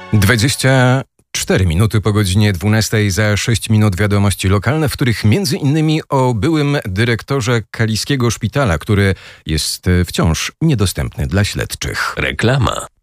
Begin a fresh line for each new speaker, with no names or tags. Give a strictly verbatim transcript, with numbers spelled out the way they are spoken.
dwadzieścia cztery minuty po godzinie dwunastej, za sześć minut wiadomości lokalne, w których między innymi o byłym dyrektorze kaliskiego szpitala, który jest wciąż niedostępny dla śledczych.
Reklama.